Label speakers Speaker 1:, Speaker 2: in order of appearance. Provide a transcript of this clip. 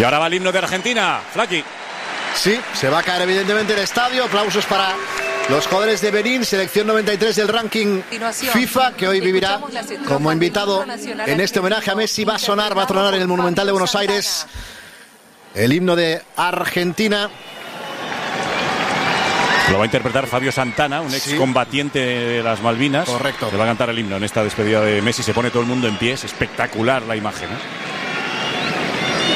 Speaker 1: Y ahora va el himno de Argentina, Flaqui.
Speaker 2: Sí, se va a caer evidentemente el estadio. Aplausos para los jugadores de Benín, selección 93 del ranking FIFA, que hoy vivirá como invitado en este homenaje a Messi. Va a tronar en el Monumental de Buenos Aires el himno de Argentina.
Speaker 1: Lo va a interpretar Fabio Santana, un excombatiente de las Malvinas.
Speaker 2: Correcto.
Speaker 1: Le va a cantar el himno en esta despedida de Messi. Se pone todo el mundo en pie. Es espectacular la imagen, ¿eh?